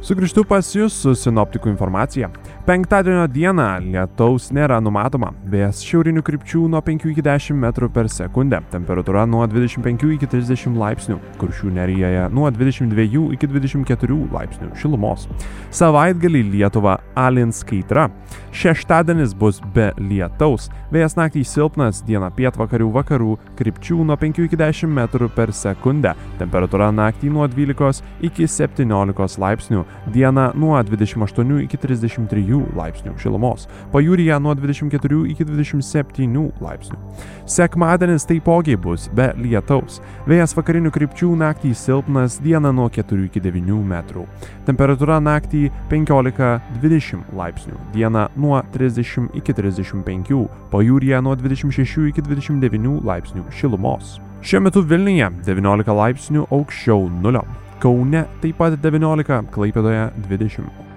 Sugrįžtu pas jūs su sinoptikų informacija. Penktadienio dieną lietaus nėra numatoma. Vėjas šiaurinių krypčių nuo 5 iki 10 metrų per sekundę. Temperatūra nuo 25 iki 30 laipsnių. Kuršių nerijoje nuo 22 iki 24 laipsnių šilumos. Savaitgalį Lietuvą alins kaitra. Šeštadienis bus be lietaus. Vėjas naktį silpnas, dieną pietvakarių vakarų krypčių nuo 5 iki 10 metrų per sekundę. Temperatūra naktį nuo 12 iki 17 laipsnių. Dieną nuo 28 iki 33 laipsnių šilumos. Pajūryje nuo 24 iki 27 laipsnių. Sekmadienis taipogi bus be lietaus. Vėjas vakarinių krypčių naktį silpnas, dieną nuo 4 iki 9 metrų. Temperatūra naktį 15-20 laipsnių. Dieną nuo 30 iki 35. Pajūryje nuo 26 iki 29 laipsnių šilumos. Šiuo metu Vilniuje 19 laipsnių aukščiau nulio. Kaune taip pat 19, Klaipėdoje 20.